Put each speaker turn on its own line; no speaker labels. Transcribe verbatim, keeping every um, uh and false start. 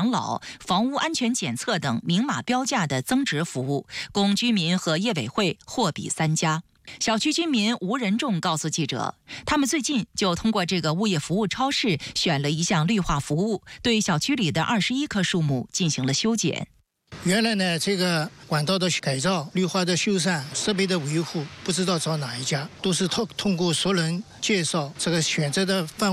养老、房屋安全检测等明码标价的增值服务，供居民和业委会货比三家。小区居民吴仁仲告诉记者，他们最近就通过这个物业服务超市选了一项绿化服务，对小区里的二十一棵树木进行了修剪。
原来呢，这个管道的改造、绿化的修缮、设备的维护，不知道找哪一家，都是通通过熟人介绍，这个选择的范